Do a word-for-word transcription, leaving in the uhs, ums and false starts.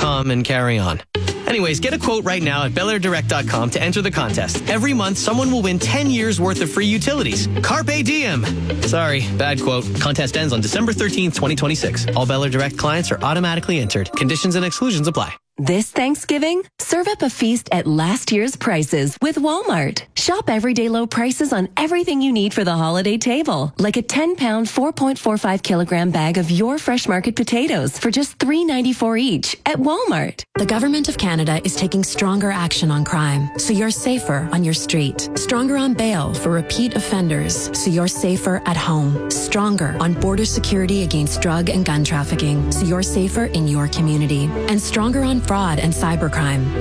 com and carry on. Anyways, get a quote right now at bel air direct dot com to enter the contest. Every month, someone will win ten years worth of free utilities. Carpe diem. Sorry, bad quote. Contest ends on December thirteenth, twenty twenty-six. All Bel Air Direct clients are automatically entered. Conditions and exclusions apply. This Thanksgiving, serve up a feast at last year's prices with Walmart. Shop everyday low prices on everything you need for the holiday table, like a ten pound, four point four five kilogram bag of your Fresh Market potatoes for just three ninety-four each at Walmart. The Government of Canada is taking stronger action on crime, so you're safer on your street. Stronger on bail for repeat offenders, so you're safer at home. Stronger on border security against drug and gun trafficking, so you're safer in your community. And stronger on fraud and cybercrime,